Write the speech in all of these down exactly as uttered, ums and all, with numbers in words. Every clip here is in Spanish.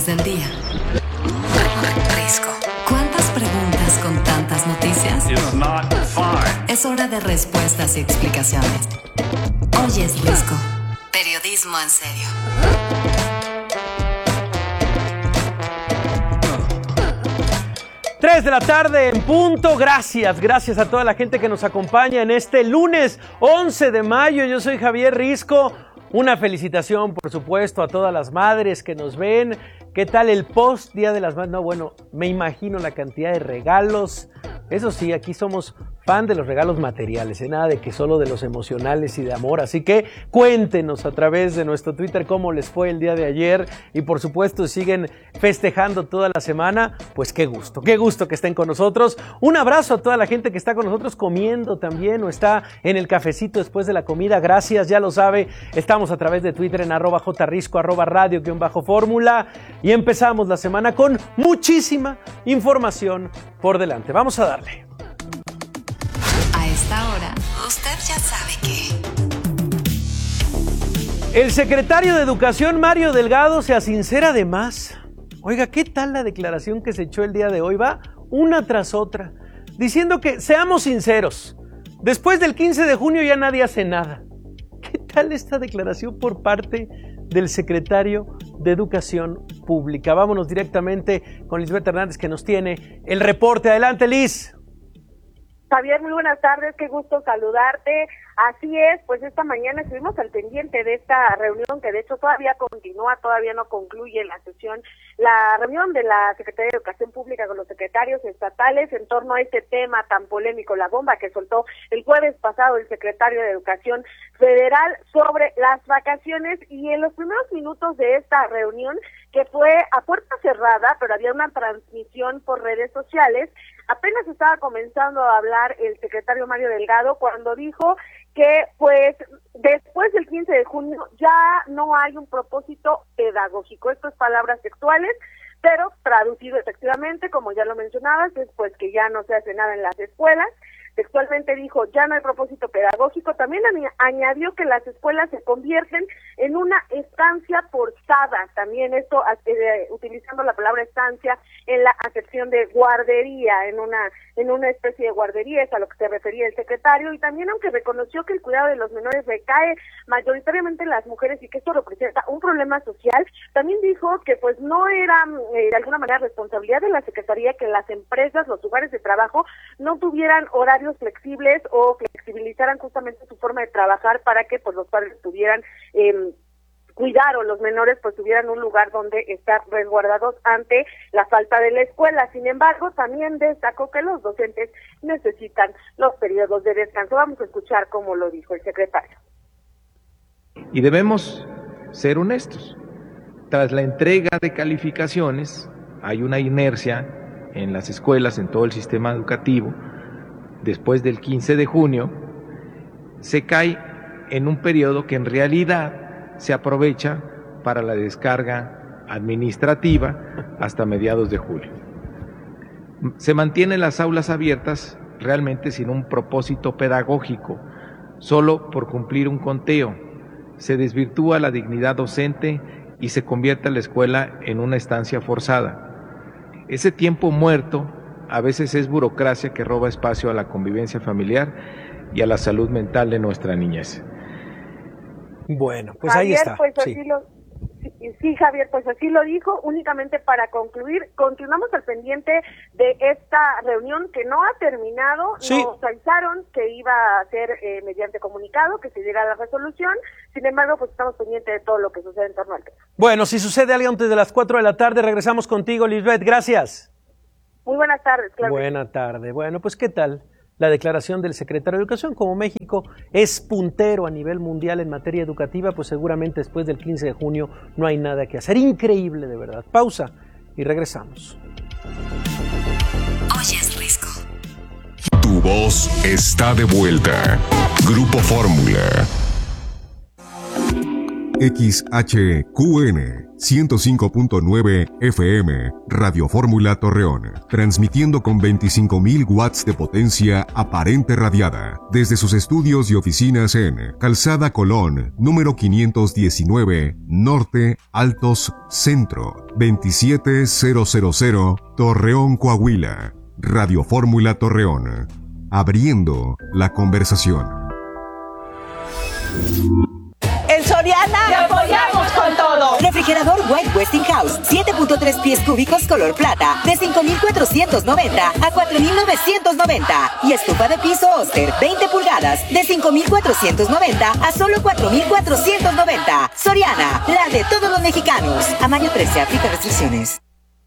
del día. Risco. ¿Cuántas preguntas con tantas noticias? Es hora de respuestas y explicaciones. Hoy es Risco. Periodismo en serio. Tres de la tarde en punto. Gracias, gracias a toda la gente que nos acompaña en este lunes once de mayo. Yo soy Javier Risco. Una felicitación, por supuesto, a todas las madres que nos ven. ¿Qué tal el post Día de las Madres? No, bueno, me imagino la cantidad de regalos. Eso sí, aquí somos fan de los regalos materiales, ¿eh? Nada de que solo de los emocionales y de amor. Así que cuéntenos a través de nuestro Twitter cómo les fue el día de ayer. Y por supuesto, siguen festejando toda la semana. Pues qué gusto, qué gusto que estén con nosotros. Un abrazo a toda la gente que está con nosotros comiendo también o está en el cafecito después de la comida. Gracias, ya lo sabe. Estamos a través de Twitter en arroba jrisco, arroba radio guión bajo fórmula. Y empezamos la semana con muchísima información por delante. Vamos a darle. A esta hora, usted ya sabe que... El secretario de Educación, Mario Delgado, se asincera de más. Oiga, ¿qué tal la declaración que se echó el día de hoy? Va una tras otra, diciendo que seamos sinceros. Después del quince de junio ya nadie hace nada. ¿Qué tal esta declaración por parte del secretario de Educación Pública? Vámonos directamente con Lisbeth Hernández, que nos tiene el reporte. Adelante, Liz. Javier, muy buenas tardes, qué gusto saludarte. Así es, pues esta mañana estuvimos al pendiente de esta reunión que de hecho todavía continúa, todavía no concluye la sesión, la reunión de la Secretaría de Educación Pública con los secretarios estatales en torno a este tema tan polémico, la bomba que soltó el jueves pasado el secretario de Educación Federal sobre las vacaciones. Y en los primeros minutos de esta reunión, que fue a puerta cerrada, pero había una transmisión por redes sociales, apenas estaba comenzando a hablar el secretario Mario Delgado cuando dijo que pues después del quince de junio ya no hay un propósito pedagógico. Esto es palabras textuales, pero traducido efectivamente, como ya lo mencionabas, es pues que ya no se hace nada en las escuelas. Textualmente dijo, ya no hay propósito pedagógico. También añadió que las escuelas se convierten en una estancia forzada. También esto, eh, utilizando la palabra estancia en la acepción de guardería, en una en una especie de guardería, es a lo que se refería el secretario. Y también, aunque reconoció que el cuidado de los menores recae mayoritariamente en las mujeres y que esto representa un problema social, también dijo que pues no era eh, de alguna manera responsabilidad de la Secretaría que las empresas, los lugares de trabajo, no tuvieran horarios flexibles o flexibilizaran justamente su forma de trabajar para que pues los padres tuvieran eh, cuidar o los menores pues tuvieran un lugar donde estar resguardados ante la falta de la escuela. Sin embargo, también destacó que los docentes necesitan los periodos de descanso. Vamos a escuchar cómo lo dijo el secretario. Y debemos ser honestos. Tras la entrega de calificaciones, hay una inercia en las escuelas, en todo el sistema educativo. Después del quince de junio, se cae en un periodo que en realidad se aprovecha para la descarga administrativa hasta mediados de julio. Se mantienen las aulas abiertas realmente sin un propósito pedagógico, solo por cumplir un conteo. Se desvirtúa la dignidad docente y se convierte la escuela en una estancia forzada. Ese tiempo muerto a veces es burocracia que roba espacio a la convivencia familiar y a la salud mental de nuestra niñez. Bueno, pues Javier, ahí está. Pues sí. así lo, sí, sí, Javier, pues así lo dijo. Únicamente para concluir, continuamos al pendiente de esta reunión que no ha terminado. Sí. Nos avisaron que iba a ser eh, mediante comunicado, que se diera la resolución. Sin embargo, pues estamos pendientes de todo lo que sucede en torno al tema. Bueno, si sucede algo antes de las cuatro de la tarde, regresamos contigo, Lisbeth. Gracias. Muy buenas tardes, claro. Buena tarde. Bueno, pues ¿qué tal la declaración del secretario de Educación? Como México es puntero a nivel mundial en materia educativa, pues seguramente después del quince de junio no hay nada que hacer. Increíble, de verdad. Pausa y regresamos. Hoy es Risco. Tu voz está de vuelta. Grupo Fórmula. X H Q N ciento cinco punto nueve F M, Radio Fórmula Torreón, transmitiendo con veinticinco mil watts de potencia aparente radiada, desde sus estudios y oficinas en Calzada Colón, número quinientos diecinueve, Norte, Altos, Centro, veintisiete mil, Torreón, Coahuila. Radio Fórmula Torreón, abriendo la conversación. En Soriana ¡te apoyamos con todo! Refrigerador White Westinghouse, siete punto tres pies cúbicos color plata, de cinco mil cuatrocientos noventa a cuatro mil novecientos noventa. Y estufa de piso Oster, veinte pulgadas, de cinco mil cuatrocientos noventa a solo cuatro mil cuatrocientos noventa. Soriana, la de todos los mexicanos. A mayo trece, aplica restricciones.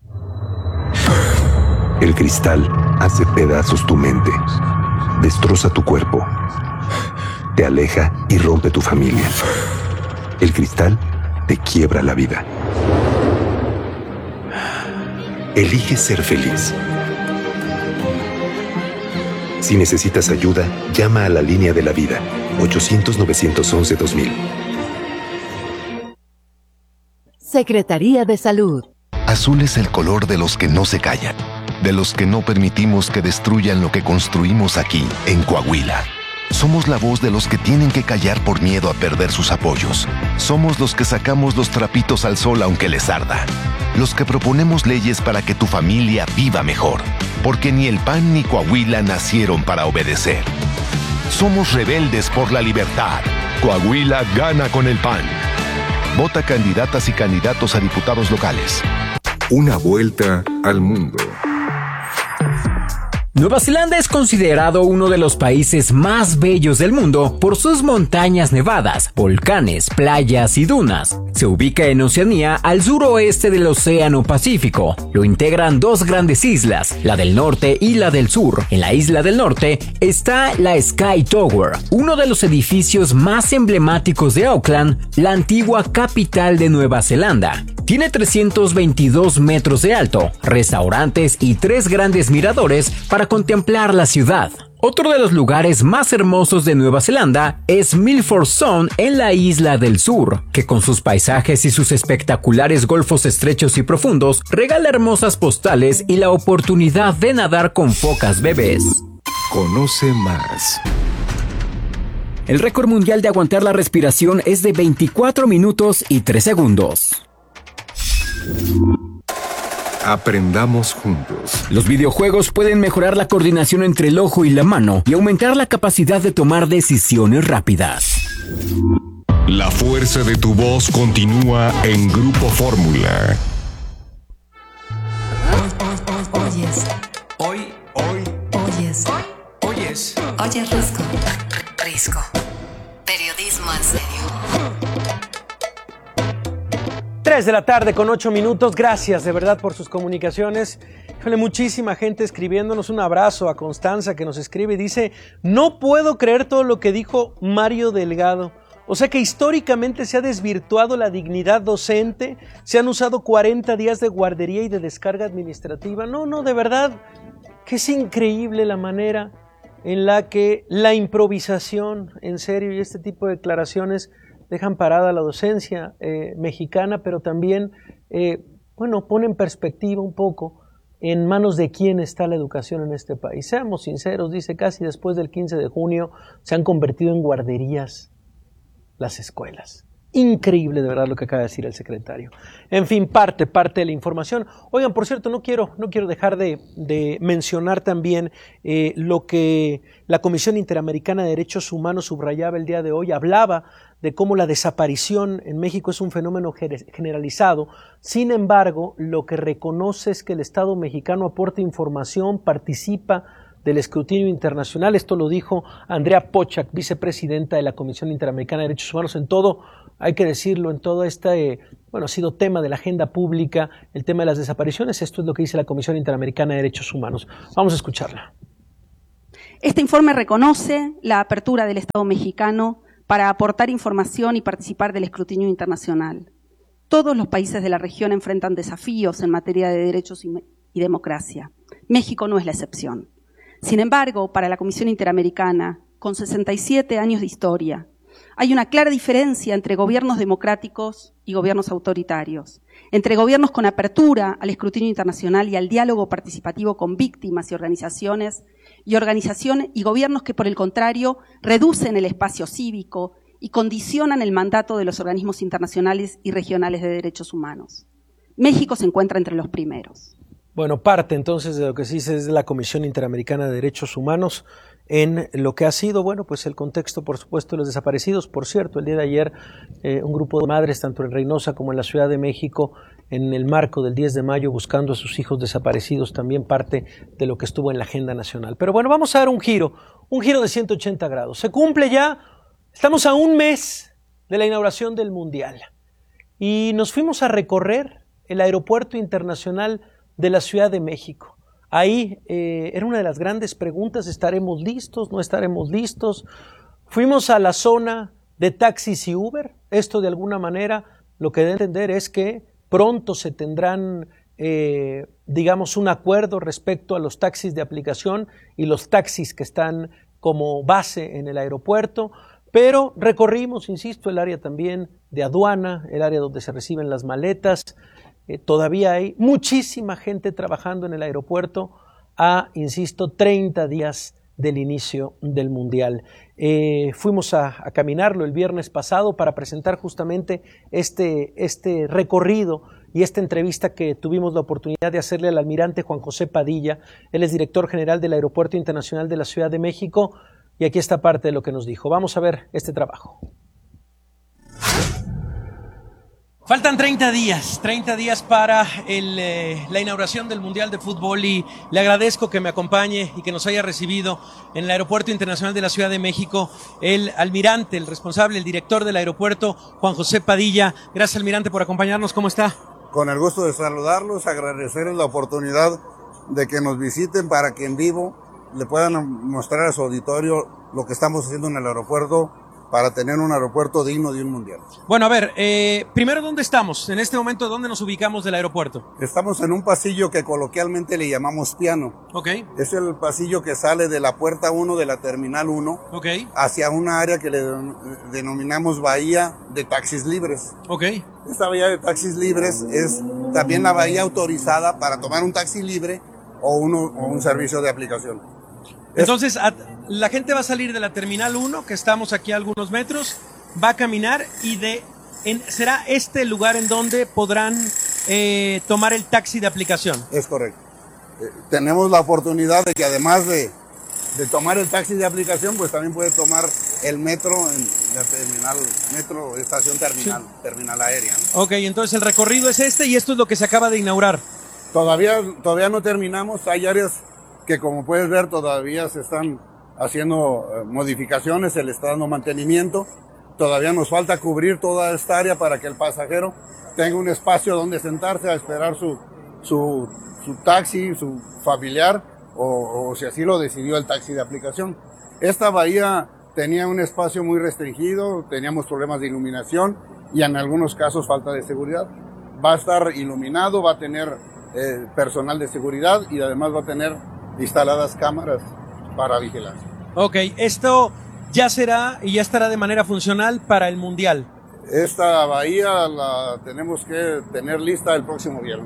El cristal hace pedazos tu mente, destroza tu cuerpo, te aleja y rompe tu familia. El cristal te quiebra la vida. Elige ser feliz. Si necesitas ayuda, llama a la línea de la vida, ochocientos, novecientos once, dos mil. Secretaría de Salud. Azul es el color de los que no se callan, de los que no permitimos que destruyan lo que construimos aquí, en Coahuila. Somos la voz de los que tienen que callar por miedo a perder sus apoyos. Somos los que sacamos los trapitos al sol aunque les arda. Los que proponemos leyes para que tu familia viva mejor. Porque ni el P A N ni Coahuila nacieron para obedecer. Somos rebeldes por la libertad. Coahuila gana con el P A N. Vota candidatas y candidatos a diputados locales. Una vuelta al mundo. Nueva Zelanda es considerado uno de los países más bellos del mundo por sus montañas nevadas, volcanes, playas y dunas. Se ubica en Oceanía, al suroeste del Océano Pacífico. Lo integran dos grandes islas, la del norte y la del sur. En la isla del norte está la Sky Tower, uno de los edificios más emblemáticos de Auckland, la antigua capital de Nueva Zelanda. Tiene trescientos veintidós metros de alto, restaurantes y tres grandes miradores para contemplar la ciudad. Otro de los lugares más hermosos de Nueva Zelanda es Milford Sound en la isla del sur, que con sus paisajes y sus espectaculares golfos estrechos y profundos regala hermosas postales y la oportunidad de nadar con focas bebés. Conoce más. El récord mundial de aguantar la respiración es de veinticuatro minutos y tres segundos. Aprendamos juntos. Los videojuegos pueden mejorar la coordinación entre el ojo y la mano y aumentar la capacidad de tomar decisiones rápidas. La fuerza de tu voz continúa en Grupo Fórmula. Oyes. Hoy, hoy, Oyes. oyes. Oyes Risco. Risco. Periodismo en serio. tres de la tarde con ocho minutos. Gracias de verdad por sus comunicaciones. Híjole, muchísima gente escribiéndonos. Un abrazo a Constanza que nos escribe y dice: no puedo creer todo lo que dijo Mario Delgado. O sea que históricamente se ha desvirtuado la dignidad docente, se han usado cuarenta días de guardería y de descarga administrativa. No, no, de verdad que es increíble la manera en la que la improvisación, en serio, y este tipo de declaraciones dejan parada la docencia eh, mexicana, pero también, eh, bueno, pone en perspectiva un poco en manos de quién está la educación en este país. Seamos sinceros, dice, casi después del quince de junio se han convertido en guarderías las escuelas. Increíble de verdad lo que acaba de decir el secretario. En fin, parte, parte de la información. Oigan, por cierto, no quiero, no quiero dejar de, de mencionar también eh, lo que la Comisión Interamericana de Derechos Humanos subrayaba el día de hoy. Hablaba de cómo la desaparición en México es un fenómeno generalizado. Sin embargo, lo que reconoce es que el Estado mexicano aporta información, participa del escrutinio internacional. Esto lo dijo Andrea Pochak, vicepresidenta de la Comisión Interamericana de Derechos Humanos. En todo, hay que decirlo, en todo este, bueno, ha sido tema de la agenda pública, el tema de las desapariciones. Esto es lo que dice la Comisión Interamericana de Derechos Humanos. Vamos a escucharla. Este informe reconoce la apertura del Estado mexicano para aportar información y participar del escrutinio internacional. Todos los países de la región enfrentan desafíos en materia de derechos y democracia. México no es la excepción. Sin embargo, para la Comisión Interamericana, con sesenta y siete años de historia, hay una clara diferencia entre gobiernos democráticos y gobiernos autoritarios, entre gobiernos con apertura al escrutinio internacional y al diálogo participativo con víctimas y organizaciones, y organizaciones y gobiernos que, por el contrario, reducen el espacio cívico y condicionan el mandato de los organismos internacionales y regionales de derechos humanos. México se encuentra entre los primeros. Bueno, parte entonces de lo que se dice desde la Comisión Interamericana de Derechos Humanos en lo que ha sido, bueno, pues el contexto, por supuesto, de los desaparecidos. Por cierto, el día de ayer eh, un grupo de madres, tanto en Reynosa como en la Ciudad de México, en el marco del diez de mayo, buscando a sus hijos desaparecidos, también parte de lo que estuvo en la agenda nacional. Pero bueno, vamos a dar un giro, un giro de ciento ochenta grados. Se cumple ya, estamos a un mes de la inauguración del Mundial y nos fuimos a recorrer el Aeropuerto Internacional de la Ciudad de México. Ahí eh, era una de las grandes preguntas: ¿estaremos listos? ¿No estaremos listos? Fuimos a la zona de taxis y Uber. Esto, de alguna manera, lo que debe entender es que pronto se tendrán, eh, digamos, un acuerdo respecto a los taxis de aplicación y los taxis que están como base en el aeropuerto. Pero recorrimos, insisto, el área también de aduana, el área donde se reciben las maletas. Eh, todavía hay muchísima gente trabajando en el aeropuerto a, insisto, treinta días del inicio del Mundial. Eh, fuimos a, a caminarlo el viernes pasado para presentar justamente este, este recorrido y esta entrevista que tuvimos la oportunidad de hacerle al almirante Juan José Padilla. Él es director general del Aeropuerto Internacional de la Ciudad de México y aquí está parte de lo que nos dijo. Vamos a ver este trabajo. Faltan treinta días, treinta días para el, eh, la inauguración del Mundial de Fútbol y le agradezco que me acompañe y que nos haya recibido en el Aeropuerto Internacional de la Ciudad de México el almirante, el responsable, el director del aeropuerto, Juan José Padilla. Gracias, almirante, por acompañarnos. ¿Cómo está? Con el gusto de saludarlos, agradecerles la oportunidad de que nos visiten para que en vivo le puedan mostrar a su auditorio lo que estamos haciendo en el aeropuerto para tener un aeropuerto digno de un mundial. Bueno, a ver, eh, primero, ¿dónde estamos? En este momento, ¿dónde nos ubicamos del aeropuerto? Estamos en un pasillo que coloquialmente le llamamos piano. Ok. Es el pasillo que sale de la puerta uno de la terminal uno Ok. hacia una área que le denominamos bahía de taxis libres. Ok. Esta bahía de taxis libres es también la bahía autorizada para tomar un taxi libre o, uno, o un servicio de aplicación. Entonces, a, la gente va a salir de la Terminal uno, que estamos aquí a algunos metros, va a caminar y de en, será este el lugar en donde podrán eh, tomar el taxi de aplicación. Es correcto. Eh, tenemos la oportunidad de que además de, de tomar el taxi de aplicación, pues también puede tomar el metro en la terminal, metro, estación terminal, sí. terminal aérea, ¿no? Ok, entonces el recorrido es este y esto es lo que se acaba de inaugurar. Todavía, todavía no terminamos, hay áreas que, como puedes ver, todavía se están haciendo eh, modificaciones, se le está dando mantenimiento. Todavía nos falta cubrir toda esta área para que el pasajero tenga un espacio donde sentarse a esperar su, su, su taxi, su familiar, o, o si así lo decidió el taxi de aplicación. Esta bahía tenía un espacio muy restringido, teníamos problemas de iluminación y en algunos casos falta de seguridad. Va a estar iluminado, va a tener eh, personal de seguridad y además va a tener instaladas cámaras para vigilar. Ok, esto ya será y ya estará de manera funcional para el Mundial. Esta bahía la tenemos que tener lista el próximo viernes.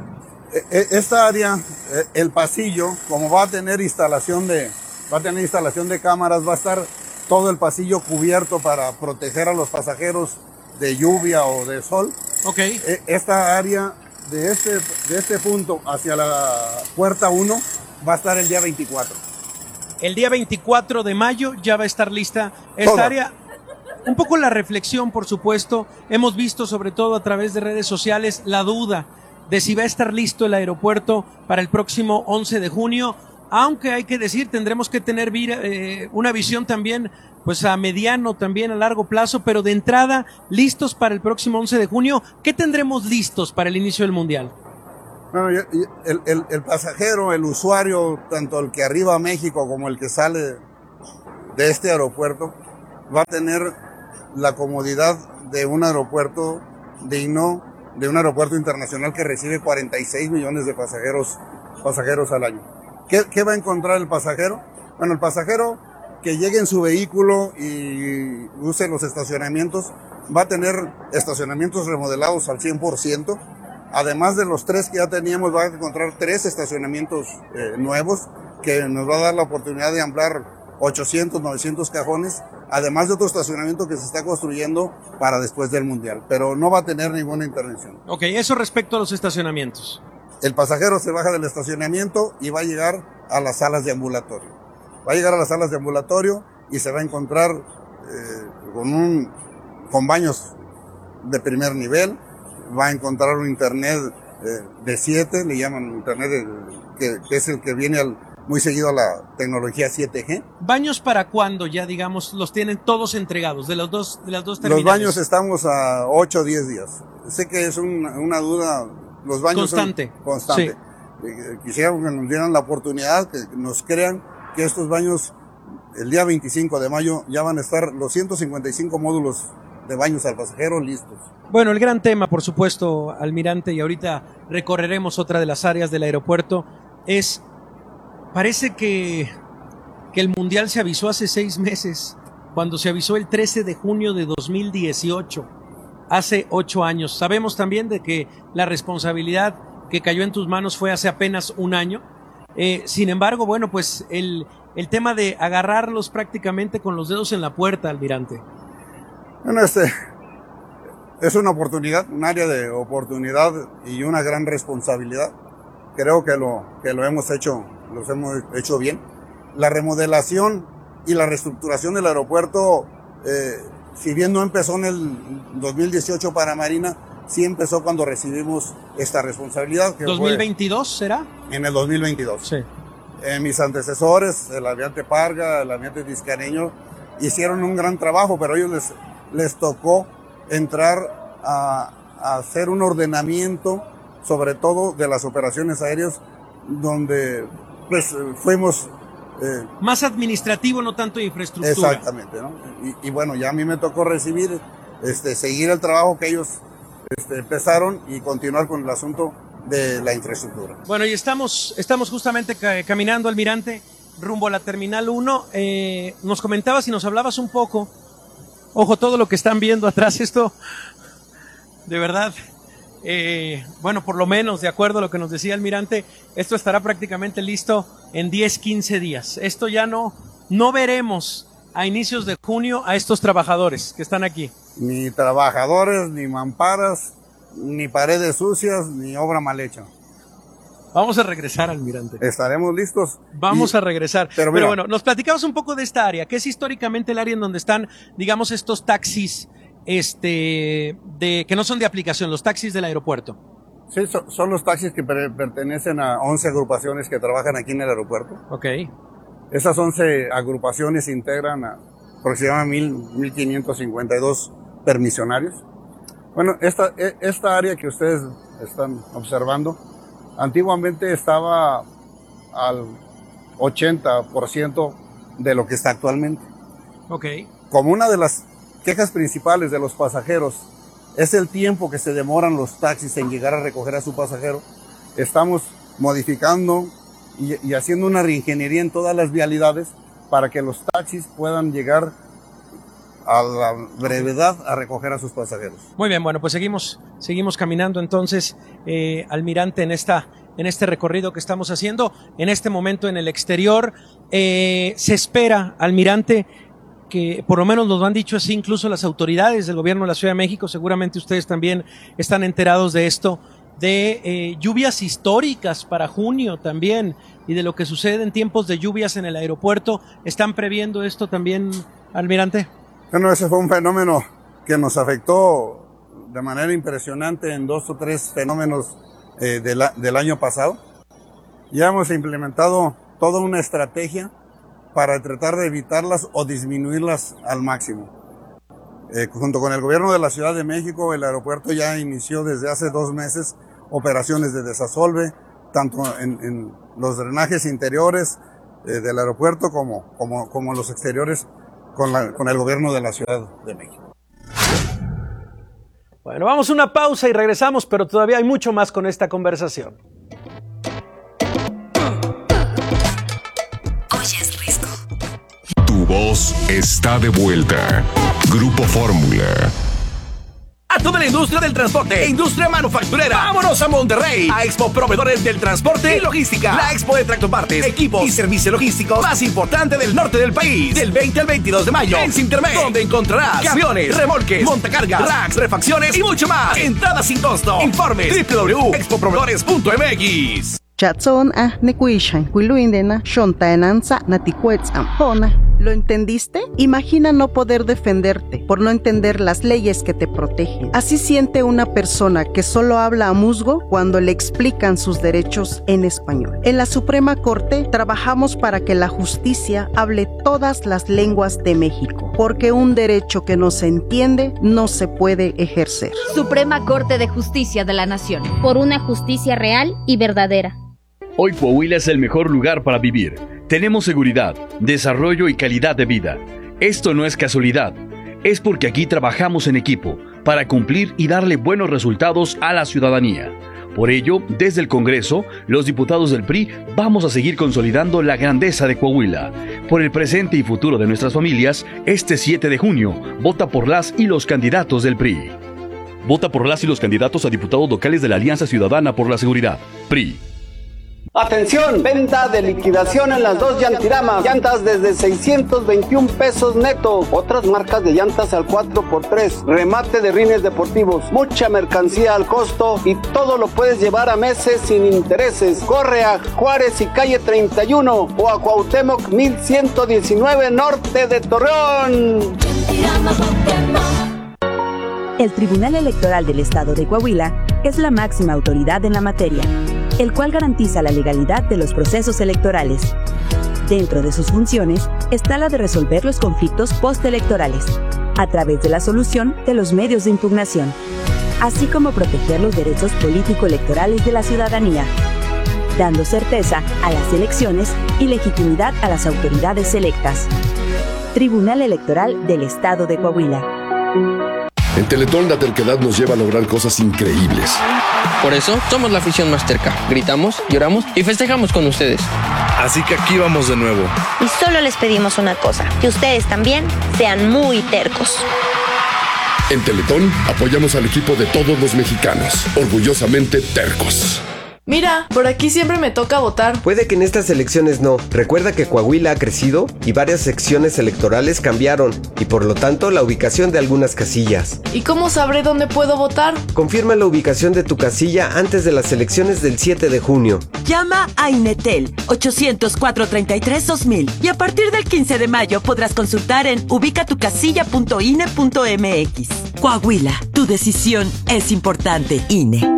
Esta área, el pasillo, como va a tener instalación de, va a tener instalación de cámaras, va a estar todo el pasillo cubierto para proteger a los pasajeros de lluvia o de sol. Ok. Esta área de este, de este punto hacia la puerta uno va a estar el día veinticuatro. El día veinticuatro de mayo ya va a estar lista esta Todo. área. Un poco la reflexión, por supuesto. Hemos visto, sobre todo a través de redes sociales, la duda de si va a estar listo el aeropuerto para el próximo once de junio. Aunque hay que decir, tendremos que tener eh, una visión también, pues a mediano, también a largo plazo, pero de entrada, listos para el próximo once de junio. ¿Qué tendremos listos para el inicio del Mundial? Bueno, el, el, el pasajero, el usuario, tanto el que arriba a México como el que sale de este aeropuerto, va a tener la comodidad de un aeropuerto digno, de un aeropuerto internacional que recibe cuarenta y seis millones de pasajeros, pasajeros al año. ¿Qué, qué va a encontrar el pasajero? Bueno, el pasajero que llegue en su vehículo y use los estacionamientos, va a tener estacionamientos remodelados al cien por ciento. Además de los tres que ya teníamos, va a encontrar tres estacionamientos eh, nuevos que nos va a dar la oportunidad de ampliar ochocientos, novecientos cajones, además de otro estacionamiento que se está construyendo para después del Mundial, pero no va a tener ninguna intervención. Ok, eso respecto a los estacionamientos. El pasajero se baja del estacionamiento y va a llegar a las salas de ambulatorio. Va a llegar a las salas de ambulatorio y se va a encontrar eh, con, un, con baños de primer nivel, va a encontrar un internet eh, de siete, le llaman internet de, que, que es el que viene al, muy seguido a la tecnología siete G. ¿Baños para cuándo ya, digamos, los tienen todos entregados, de, los dos, de las dos terminales? Los baños estamos a ocho o diez días. Sé que es un, una duda, los baños constante. son constante. Sí. Eh, quisiéramos que nos dieran la oportunidad, que nos crean que estos baños, el día veinticinco de mayo, ya van a estar los ciento cincuenta y cinco módulos de baños al pasajero listos. Bueno, el gran tema, por supuesto, almirante, y ahorita recorreremos otra de las áreas del aeropuerto, es, parece que, que el Mundial se avisó hace seis meses, cuando se avisó el trece de junio de dos mil dieciocho, hace ocho años. Sabemos también de que la responsabilidad que cayó en tus manos fue hace apenas un año. Eh, sin embargo, bueno, pues el, el tema de agarrarlos prácticamente con los dedos en la puerta, almirante. Bueno, este es una oportunidad, un área de oportunidad y una gran responsabilidad. Creo que lo, que lo hemos hecho, los hemos hecho bien. La remodelación y la reestructuración del aeropuerto, eh, si bien no empezó en el dos mil dieciocho para Marina, sí empezó cuando recibimos esta responsabilidad. Que ¿dos mil veintidós fue será? En el dos mil veintidós. Sí. Eh, mis antecesores, el almirante Parga, el almirante Vizcareño, hicieron un gran trabajo, pero a ellos les, les tocó entrar a, a hacer un ordenamiento, sobre todo de las operaciones aéreas, donde pues fuimos... Eh, más administrativo, no tanto de infraestructura. Exactamente, ¿no? Y, y bueno, ya a mí me tocó recibir, este, seguir el trabajo que ellos este, empezaron y continuar con el asunto de la infraestructura. Bueno, y estamos, estamos justamente ca caminando, almirante, rumbo a la Terminal uno. Eh, nos comentabas y nos hablabas un poco, ojo, todo lo que están viendo atrás, esto, de verdad... Eh, bueno, por lo menos, de acuerdo a lo que nos decía almirante, esto estará prácticamente listo en diez, quince días. Esto ya no, no veremos a inicios de junio a estos trabajadores que están aquí. Ni trabajadores, ni mamparas, ni paredes sucias, ni obra mal hecha. Vamos a regresar, almirante. Estaremos listos. Vamos y... a regresar. Pero, Pero bueno, nos platicabas un poco de esta área, que es históricamente el área en donde están, digamos, estos taxis este de que no son de aplicación, los taxis del aeropuerto. Sí, son, son los taxis que per pertenecen a once agrupaciones que trabajan aquí en el aeropuerto. Ok. Esas once agrupaciones integran a aproximadamente mil quinientos cincuenta y dos permisionarios. Bueno, esta, esta área que ustedes están observando, antiguamente estaba al ochenta por ciento de lo que está actualmente. Ok. Como una de las quejas principales de los pasajeros es el tiempo que se demoran los taxis en llegar a recoger a su pasajero, estamos modificando y, y haciendo una reingeniería en todas las vialidades para que los taxis puedan llegar a la brevedad a recoger a sus pasajeros. Muy bien, bueno, pues seguimos, seguimos caminando entonces, eh, almirante, en esta, en este recorrido que estamos haciendo, en este momento en el exterior. Eh, se espera, almirante, que por lo menos nos lo han dicho así incluso las autoridades del gobierno de la Ciudad de México, seguramente ustedes también están enterados de esto, de eh, lluvias históricas para junio también, y de lo que sucede en tiempos de lluvias en el aeropuerto. ¿Están previendo esto también, almirante? Bueno, ese fue un fenómeno que nos afectó de manera impresionante en dos o tres fenómenos eh, de la, del año pasado. Ya hemos implementado toda una estrategia para tratar de evitarlas o disminuirlas al máximo. Eh, junto con el gobierno de la Ciudad de México, el aeropuerto ya inició desde hace dos meses operaciones de desasolve, tanto en, en los drenajes interiores eh, del aeropuerto como, como, como los exteriores con, la, con el gobierno de la Ciudad de México. Bueno, vamos a una pausa y regresamos, pero todavía hay mucho más con esta conversación. Tu voz está de vuelta. Grupo Fórmula. A toda la industria del transporte e industria manufacturera, vámonos a Monterrey, a Expo Proveedores del Transporte y Logística, la expo de tractopartes, equipos y servicio logístico más importante del norte del país, del veinte al veintidós de mayo, en Cintermex, donde encontrarás camiones, remolques, montacargas, racks, refacciones y mucho más. Entrada sin costo. Informes doble u doble u doble u punto expo proveedores punto m x. Chatson a nekuishan, kuiluindena, shontaenanza, natikuetzam, hona. ¿Lo entendiste? Imagina no poder defenderte por no entender las leyes que te protegen. Así siente una persona que solo habla a musgo cuando le explican sus derechos en español. En la Suprema Corte trabajamos para que la justicia hable todas las lenguas de México, porque un derecho que no se entiende no se puede ejercer. Suprema Corte de Justicia de la Nación. Por una justicia real y verdadera. Hoy Coahuila es el mejor lugar para vivir. Tenemos seguridad, desarrollo y calidad de vida. Esto no es casualidad. Es porque aquí trabajamos en equipo para cumplir y darle buenos resultados a la ciudadanía. Por ello, desde el Congreso, los diputados del P R I vamos a seguir consolidando la grandeza de Coahuila. Por el presente y futuro de nuestras familias, este siete de junio, vota por las y los candidatos del P R I. Vota por las y los candidatos a diputados locales de la Alianza Ciudadana por la Seguridad, P R I. Atención, venta de liquidación en las dos Llantiramas, llantas desde seiscientos veintiún pesos neto, otras marcas de llantas al cuatro por tres, remate de rines deportivos, mucha mercancía al costo y todo lo puedes llevar a meses sin intereses. Corre a Juárez y calle treinta y uno o a Cuauhtémoc mil ciento diecinueve norte de Torreón. El Tribunal Electoral del Estado de Coahuila es la máxima autoridad en la materia, el cual garantiza la legalidad de los procesos electorales. Dentro de sus funciones está la de resolver los conflictos postelectorales, a través de la solución de los medios de impugnación, así como proteger los derechos político-electorales de la ciudadanía, dando certeza a las elecciones y legitimidad a las autoridades electas. Tribunal Electoral del Estado de Coahuila. En Teletón la terquedad nos lleva a lograr cosas increíbles. Por eso somos la afición más terca. Gritamos, lloramos y festejamos con ustedes. Así que aquí vamos de nuevo. Y solo les pedimos una cosa, que ustedes también sean muy tercos. En Teletón apoyamos al equipo de todos los mexicanos, orgullosamente tercos. Mira, por aquí siempre me toca votar. Puede que en estas elecciones no. Recuerda que Coahuila ha crecido y varias secciones electorales cambiaron y por lo tanto la ubicación de algunas casillas. ¿Y cómo sabré dónde puedo votar? Confirma la ubicación de tu casilla antes de las elecciones del siete de junio. Llama a Inetel ochocientos cuatro treinta y tres dos mil y a partir del quince de mayo podrás consultar en ubica tu casilla punto i n e punto m x. Coahuila, tu decisión es importante. I N E.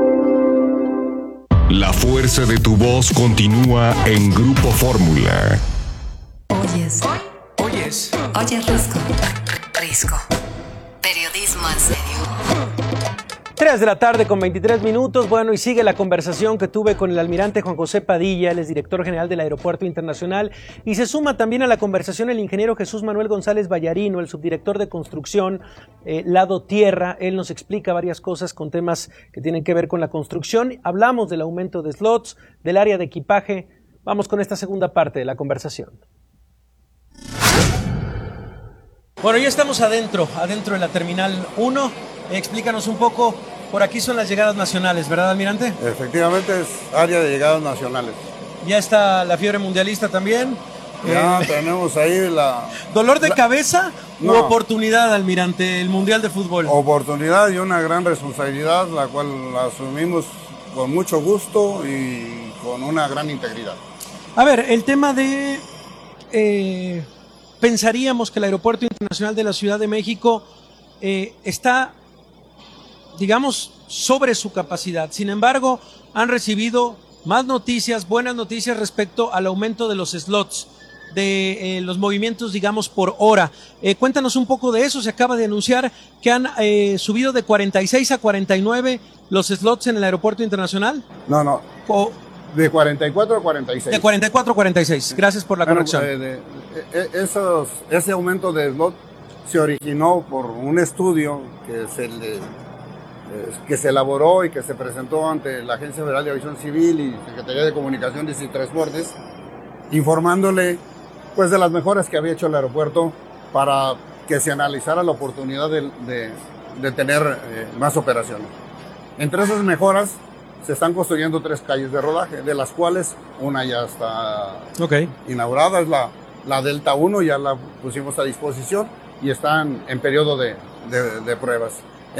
La fuerza de tu voz continúa en Grupo Fórmula. Oyes. Oyes. Oyes Risco. Risco. Periodismo en serio. tres de la tarde con veintitrés minutos. Bueno, y sigue la conversación que tuve con el almirante Juan José Padilla, él es director general del Aeropuerto Internacional, y se suma también a la conversación el ingeniero Jesús Manuel González Vallarino, el subdirector de construcción eh, Lado Tierra. Él nos explica varias cosas con temas que tienen que ver con la construcción. Hablamos del aumento de slots, del área de equipaje. Vamos con esta segunda parte de la conversación. Bueno, ya estamos adentro, adentro de la Terminal uno. Explícanos un poco, por aquí son las llegadas nacionales, ¿verdad, almirante? Efectivamente es área de llegadas nacionales. Ya está la fiebre mundialista también. Ya eh, tenemos ahí la... ¿Dolor de la, cabeza no, u oportunidad, almirante, el Mundial de Fútbol? Oportunidad y una gran responsabilidad, la cual la asumimos con mucho gusto y con una gran integridad. A ver, el tema de... Eh, pensaríamos que el Aeropuerto Internacional de la Ciudad de México eh, está... digamos, sobre su capacidad. Sin embargo, han recibido más noticias, buenas noticias respecto al aumento de los slots, de eh, los movimientos, digamos, por hora. Eh, cuéntanos un poco de eso. Se acaba de anunciar que han eh, subido de cuarenta y seis a cuarenta y nueve los slots en el Aeropuerto Internacional. No, no. O, de cuarenta y cuatro a cuarenta y seis. De cuarenta y cuatro a cuarenta y seis. Gracias por la bueno, corrección. Eh, de, eh, esos, ese aumento de slot se originó por un estudio que se le... que se elaboró y que se presentó ante la Agencia Federal de Aviación Civil y Secretaría de Comunicaciones y Transportes, informándole pues de las mejoras que había hecho el aeropuerto para que se analizara la oportunidad de, de, de tener eh, más operaciones. Entre esas mejoras se están construyendo tres calles de rodaje, de las cuales una ya está okay. inaugurada, es la, la Delta uno, ya la pusimos a disposición y están en periodo de, de, de pruebas.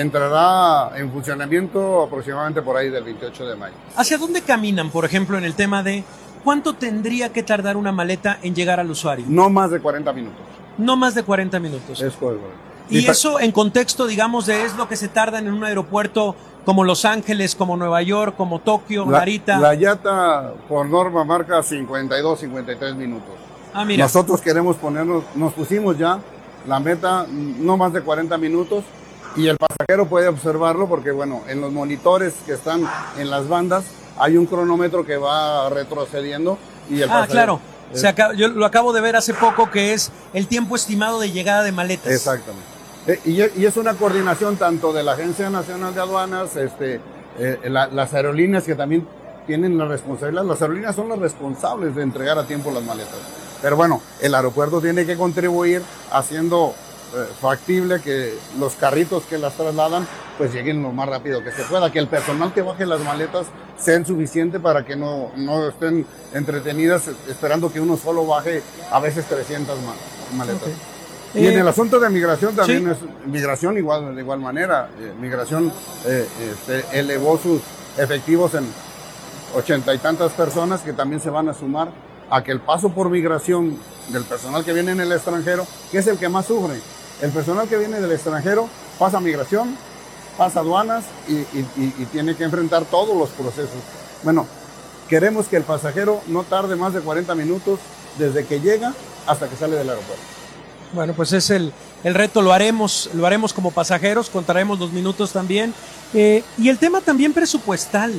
Entrará en funcionamiento aproximadamente por ahí del veintiocho de mayo. ¿Hacia dónde caminan, por ejemplo, en el tema de cuánto tendría que tardar una maleta en llegar al usuario? No más de cuarenta minutos. No más de cuarenta minutos. Es correcto. Y eso en contexto, digamos, de es lo que se tarda en un aeropuerto como Los Ángeles, como Nueva York, como Tokio, la, Narita. La Yata por norma marca cincuenta y dos, cincuenta y tres minutos. Ah, mira. Nosotros queremos ponernos, nos pusimos ya la meta no más de cuarenta minutos y el pasajero puede observarlo porque, bueno, en los monitores que están en las bandas hay un cronómetro que va retrocediendo y el Ah, pasajero, claro. Se acaba, yo lo acabo de ver hace poco, que es el tiempo estimado de llegada de maletas. Exactamente. Eh, y, y es una coordinación tanto de la Agencia Nacional de Aduanas, este, eh, la, las aerolíneas que también tienen la responsabilidad. Las aerolíneas son las responsables de entregar a tiempo las maletas. Pero bueno, el aeropuerto tiene que contribuir haciendo eh, factible que los carritos que las trasladan pues lleguen lo más rápido que se pueda, que el personal que baje las maletas sean suficiente para que no, no estén entretenidas esperando que uno solo baje a veces trescientas maletas. Okay. Y eh, en el asunto de migración también ¿sí? es migración igual de igual manera. Eh, migración eh, este, elevó sus efectivos en ochenta y tantas personas que también se van a sumar a que el paso por migración del personal que viene en el extranjero, que es el que más sufre. El personal que viene del extranjero pasa migración, pasa aduanas y, y, y, y tiene que enfrentar todos los procesos. Bueno, queremos que el pasajero no tarde más de cuarenta minutos desde que llega hasta que sale del aeropuerto. Bueno, pues es el, el reto, lo haremos, lo haremos como pasajeros, contaremos los minutos también. Eh, y el tema también presupuestal,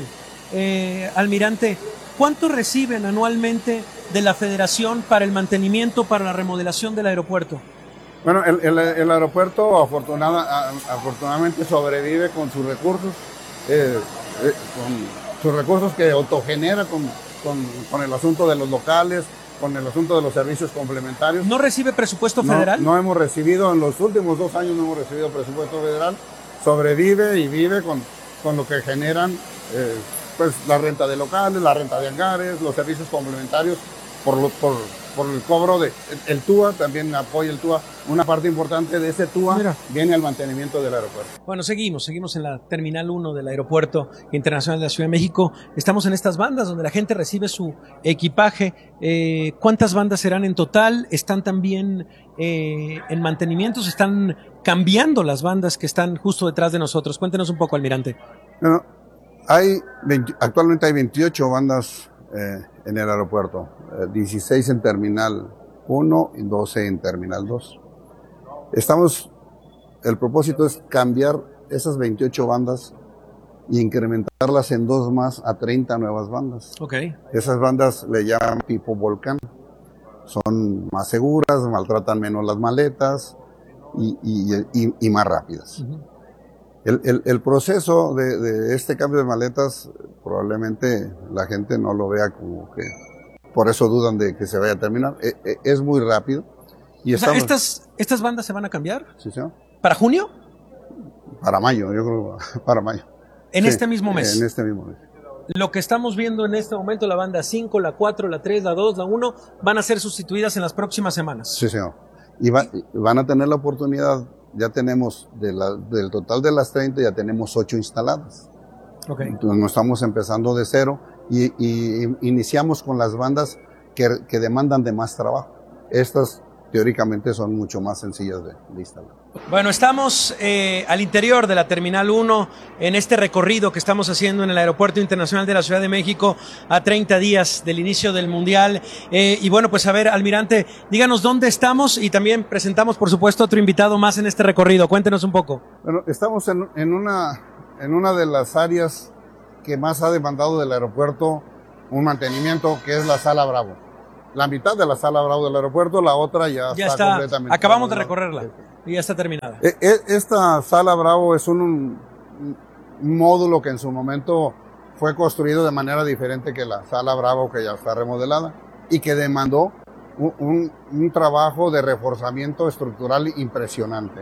eh, almirante, ¿cuánto reciben anualmente de la Federación para el mantenimiento, para la remodelación del aeropuerto? Bueno, el, el, el aeropuerto afortunada, afortunadamente sobrevive con sus recursos, eh, eh, con sus recursos que autogenera con, con, con el asunto de los locales, con el asunto de los servicios complementarios. ¿No recibe presupuesto federal? No, no hemos recibido, en los últimos dos años no hemos recibido presupuesto federal. Sobrevive y vive con, con lo que generan eh, pues, la renta de locales, la renta de hangares, los servicios complementarios por, lo, por, por el cobro de el, el T U A, también apoya el T U A. Una parte importante de ese T U A Mira. viene al mantenimiento del aeropuerto. Bueno, seguimos, seguimos en la Terminal uno del Aeropuerto Internacional de la Ciudad de México. Estamos en estas bandas donde la gente recibe su equipaje. Eh, ¿Cuántas bandas serán en total? ¿Están también eh, en mantenimiento? ¿Se están cambiando las bandas que están justo detrás de nosotros? Cuéntenos un poco, almirante. Bueno, hay veinte, actualmente hay veintiocho bandas eh, en el aeropuerto, eh, dieciséis en Terminal uno y doce en Terminal dos. Estamos, el propósito es cambiar esas veintiocho bandas y incrementarlas en dos más a treinta nuevas bandas. Okay. Esas bandas le llaman tipo volcán. Son más seguras, maltratan menos las maletas y, y, y, y más rápidas. Uh-huh. El, el, el proceso de, de este cambio de maletas, probablemente la gente no lo vea como que, por eso dudan de que se vaya a terminar. E, e, es muy rápido. Y o estamos, sea, ¿estas, ¿Estas bandas se van a cambiar? Sí, señor. ¿Para junio? Para mayo, yo creo para mayo. ¿En sí, este mismo mes? En este mismo mes. Lo que estamos viendo en este momento, la banda cinco, la cuatro, la tres, la dos, la uno, van a ser sustituidas en las próximas semanas. Sí, señor. Y va, van a tener la oportunidad, ya tenemos, de la, del total de las treinta, ya tenemos ocho instaladas. Okay. Entonces no estamos empezando de cero y, y iniciamos con las bandas que, que demandan de más trabajo. Estas teóricamente son mucho más sencillas de, de instalar. Bueno, estamos eh, al interior de la Terminal uno en este recorrido que estamos haciendo en el Aeropuerto Internacional de la Ciudad de México a treinta días del inicio del Mundial. Eh, y bueno, pues a ver, almirante, díganos dónde estamos y también presentamos, por supuesto, otro invitado más en este recorrido. Cuéntenos un poco. Bueno, estamos en, en, una, en una de las áreas que más ha demandado del aeropuerto un mantenimiento, que es la Sala Bravo. La mitad de la Sala Bravo del aeropuerto, la otra ya, ya está, está completamente acabamos terminada. de recorrerla y ya está terminada. Esta Sala Bravo es un, un módulo que en su momento fue construido de manera diferente que la Sala Bravo, que ya está remodelada y que demandó un, un, un trabajo de reforzamiento estructural impresionante.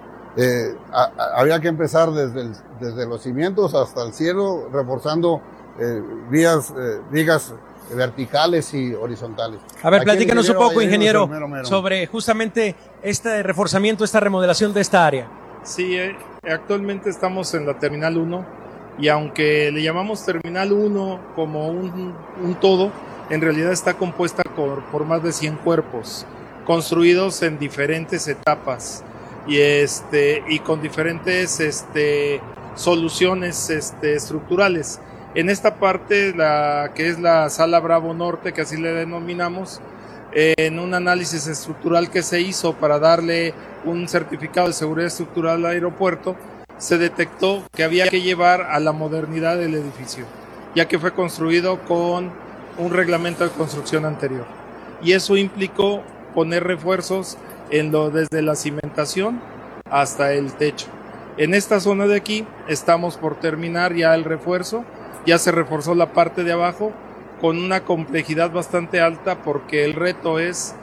Eh, a, a, había que empezar desde, el, desde los cimientos hasta el cielo, reforzando eh, vías, eh, vigas verticales y horizontales. A ver, Aquí platícanos un poco, ingeniero, mero, mero. sobre justamente este reforzamiento, esta remodelación de esta área. Sí, eh, actualmente estamos en la Terminal uno y aunque le llamamos Terminal uno como un, un todo, en realidad está compuesta por, por más de cien cuerpos, construidos en diferentes etapas y, este, y con diferentes este, soluciones este, estructurales. En esta parte, la que es la Sala Bravo Norte, que así le denominamos, eh, en un análisis estructural que se hizo para darle un certificado de seguridad estructural al aeropuerto, se detectó que había que llevar a la modernidad del edificio, ya que fue construido con un reglamento de construcción anterior. Y eso implicó poner refuerzos en lo, desde la cimentación hasta el techo. En esta zona de aquí estamos por terminar ya el refuerzo. Ya se reforzó la parte de abajo con una complejidad bastante alta porque el reto es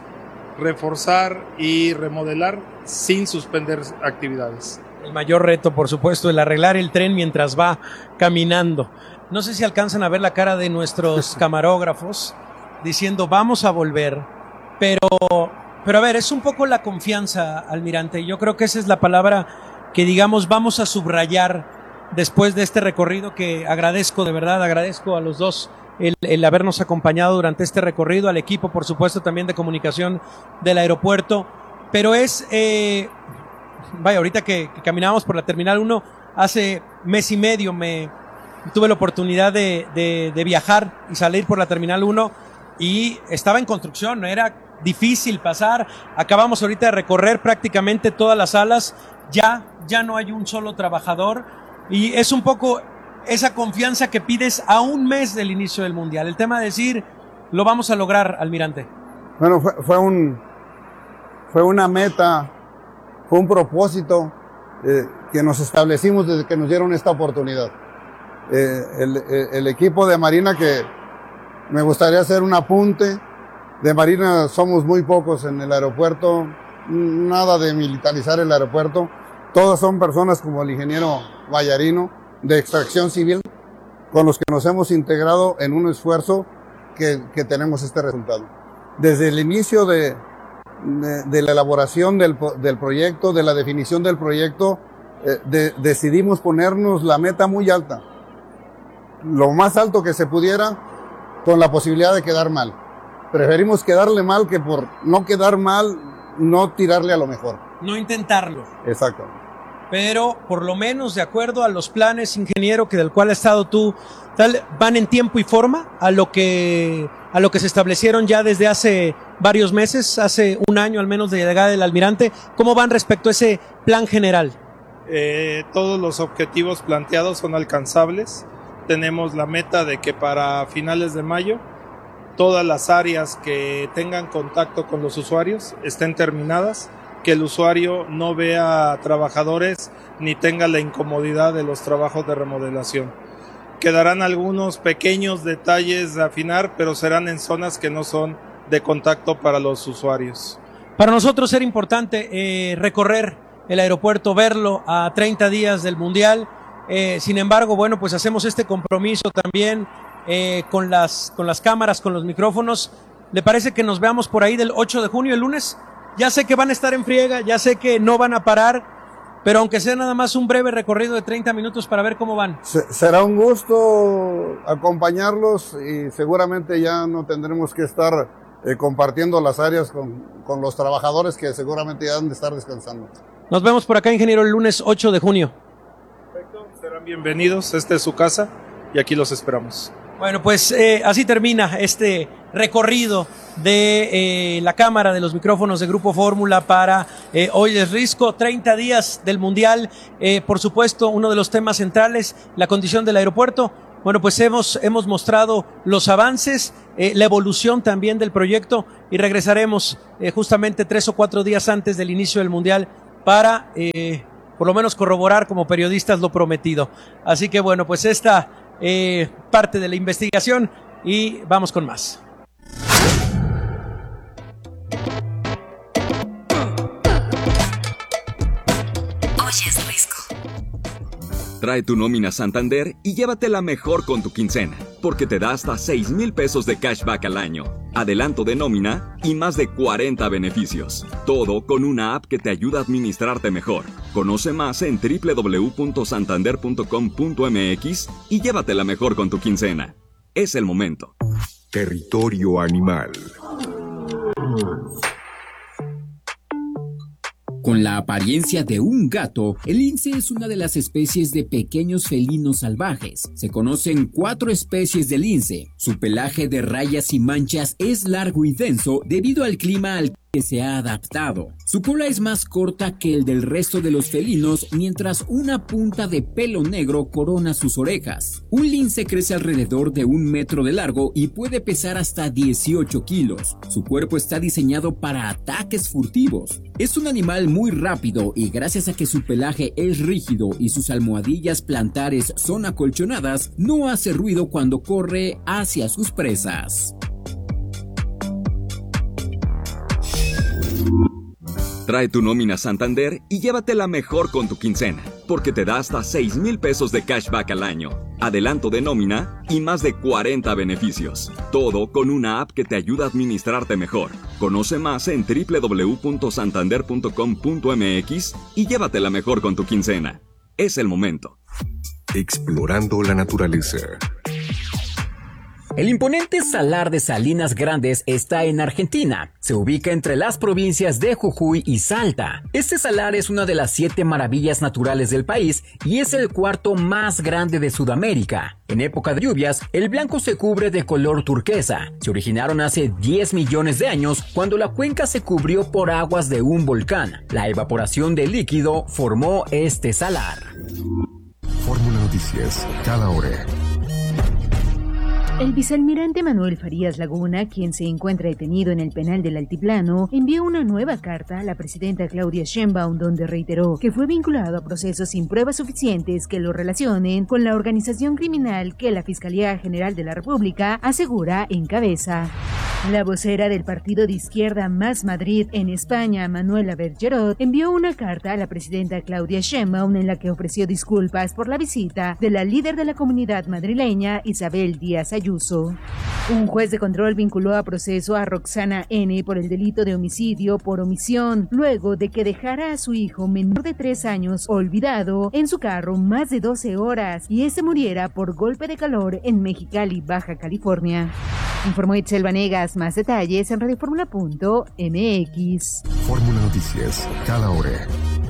reforzar y remodelar sin suspender actividades. El mayor reto, por supuesto, el arreglar el tren mientras va caminando. No sé si alcanzan a ver la cara de nuestros camarógrafos diciendo vamos a volver, pero, pero a ver, es un poco la confianza, almirante. Yo creo que esa es la palabra que, digamos, vamos a subrayar después de este recorrido, que agradezco, de verdad, agradezco a los dos el, el habernos acompañado durante este recorrido, al equipo, por supuesto, también de comunicación del aeropuerto, pero es, eh, vaya, ahorita que, que caminábamos por la Terminal uno, hace mes y medio me tuve la oportunidad de, de, de viajar y salir por la Terminal uno y estaba en construcción, no era difícil pasar, acabamos ahorita de recorrer prácticamente todas las salas, ya, ya no hay un solo trabajador. Y es un poco esa confianza que pides a un mes del inicio del Mundial. El tema de decir, lo vamos a lograr, almirante. Bueno, fue, fue, un, fue una meta, fue un propósito eh, que nos establecimos desde que nos dieron esta oportunidad. Eh, el, el, el equipo de Marina, que me gustaría hacer un apunte, de Marina somos muy pocos en el aeropuerto, nada de militarizar el aeropuerto. Todas son personas como el ingeniero Vallarino, de extracción civil, con los que nos hemos integrado en un esfuerzo que, que tenemos este resultado. Desde el inicio de, de, de la elaboración del, del proyecto, de la definición del proyecto, eh, de, decidimos ponernos la meta muy alta, lo más alto que se pudiera, con la posibilidad de quedar mal. Preferimos quedarle mal que por no quedar mal, no tirarle a lo mejor. No intentarlo. Exacto. Pero por lo menos de acuerdo a los planes, ingeniero, que del cual has estado tú, tal, van en tiempo y forma a lo que a lo que se establecieron ya desde hace varios meses, hace un año al menos de llegada del almirante. ¿Cómo van respecto a ese plan general? Eh, todos los objetivos planteados son alcanzables. Tenemos la meta de que para finales de mayo todas las áreas que tengan contacto con los usuarios estén terminadas, que el usuario no vea trabajadores ni tenga la incomodidad de los trabajos de remodelación. Quedarán algunos pequeños detalles de afinar, pero serán en zonas que no son de contacto para los usuarios. Para nosotros era importante eh, recorrer el aeropuerto, verlo a treinta días del Mundial. Eh, sin embargo, bueno, pues hacemos este compromiso también eh, con las, con las cámaras, con los micrófonos. ¿Le parece que nos veamos por ahí del ocho de junio, el lunes? Ya sé que van a estar en friega, ya sé que no van a parar, pero aunque sea nada más un breve recorrido de treinta minutos para ver cómo van. Será un gusto acompañarlos y seguramente ya no tendremos que estar eh, compartiendo las áreas con, con los trabajadores que seguramente ya han de estar descansando. Nos vemos por acá, ingeniero, el lunes ocho de junio. Perfecto, serán bienvenidos, esta es su casa y aquí los esperamos. Bueno, pues eh, así termina este recorrido de eh, la cámara de los micrófonos de Grupo Fórmula para eh, Hoy es Risco, treinta días del Mundial. Eh, por supuesto, uno de los temas centrales, la condición del aeropuerto. Bueno, pues hemos, hemos mostrado los avances, eh, la evolución también del proyecto y regresaremos eh, justamente tres o cuatro días antes del inicio del Mundial para eh, por lo menos corroborar como periodistas lo prometido. Así que bueno, pues esta eh, parte de la investigación y vamos con más. Trae tu nómina Santander y llévatela mejor con tu quincena, porque te da hasta seis mil pesos de cashback al año, adelanto de nómina y más de cuarenta beneficios. Todo con una app que te ayuda a administrarte mejor. Conoce más en doble u doble u doble u punto santander punto com punto m x y llévatela mejor con tu quincena. Es el momento. Territorio animal. Con la apariencia de un gato, el lince es una de las especies de pequeños felinos salvajes. Se conocen cuatro especies de lince. Su pelaje de rayas y manchas es largo y denso debido al clima al que se ha adaptado. Su cola es más corta que el del resto de los felinos, mientras una punta de pelo negro corona sus orejas. Un lince crece alrededor de un metro de largo y puede pesar hasta dieciocho kilos. Su cuerpo está diseñado para ataques furtivos. Es un animal muy rápido y gracias a que su pelaje es rígido y sus almohadillas plantares son acolchonadas, no hace ruido cuando corre hacia sus presas. Trae tu nómina Santander y llévatela mejor con tu quincena, porque te da hasta seis mil pesos de cashback al año, adelanto de nómina y más de cuarenta beneficios. Todo con una app que te ayuda a administrarte mejor. Conoce más en doble u doble u doble u punto santander punto com punto m x y llévatela mejor con tu quincena. Es el momento. Explorando la naturaleza. El imponente Salar de Salinas Grandes está en Argentina. Se ubica entre las provincias de Jujuy y Salta. Este salar es una de las siete maravillas naturales del país y es el cuarto más grande de Sudamérica. En época de lluvias, el blanco se cubre de color turquesa. Se originaron hace diez millones de años cuando la cuenca se cubrió por aguas de un volcán. La evaporación del líquido formó este salar. Fórmula Noticias, cada hora. El vicealmirante Manuel Farías Laguna, quien se encuentra detenido en el penal del Altiplano, envió una nueva carta a la presidenta Claudia Sheinbaum donde reiteró que fue vinculado a procesos sin pruebas suficientes que lo relacionen con la organización criminal que la Fiscalía General de la República asegura encabeza. La vocera del partido de izquierda Más Madrid en España, Manuela Bergerot, envió una carta a la presidenta Claudia Sheinbaum en la que ofreció disculpas por la visita de la líder de la comunidad madrileña, Isabel Díaz Ayuso. Un juez de control vinculó a proceso a Roxana N. por el delito de homicidio por omisión, luego de que dejara a su hijo menor de tres años olvidado en su carro más de doce horas y este muriera por golpe de calor en Mexicali, Baja California. Informó Itzel Vanegas. Más detalles en radioformula punto m x. Fórmula Noticias, cada hora.